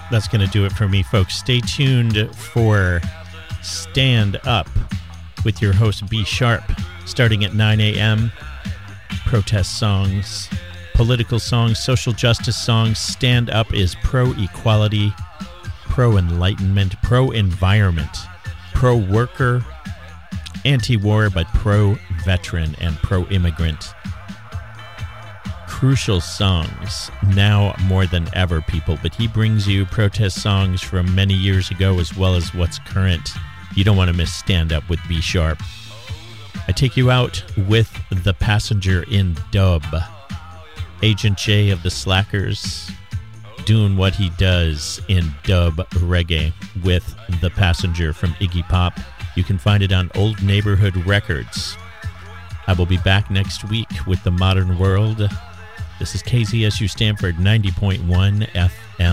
That's going to do it for me, folks. Stay tuned for Stand Up with your host, B Sharp, starting at 9 a.m. Protest songs, political songs, social justice songs. Stand Up is pro-equality, pro-enlightenment, pro-environment, pro-worker, anti-war, but pro-veteran and pro-immigrant. Crucial songs now more than ever, people, but he brings you protest songs from many years ago as well as what's current. You don't want to miss Stand Up with B Sharp. I take you out with The Passenger in dub. Agent J of the Slackers doing what he does in dub reggae with The Passenger from Iggy Pop. You can find it on Old Neighborhood Records. I will be back next week with The Modern World. This is KZSU Stanford 90.1 FM.